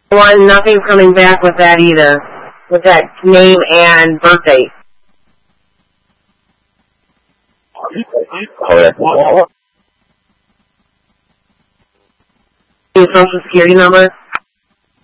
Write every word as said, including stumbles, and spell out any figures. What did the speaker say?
One, nothing's coming back with that either. With that name and birthday. Oh, yeah. Your social security number?